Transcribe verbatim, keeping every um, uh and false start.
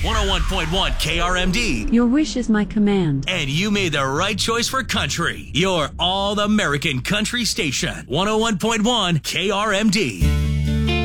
one oh one point one K R M D. Your wish is my command. And you made the right choice for country. Your all-American country station. one oh one point one K R M D.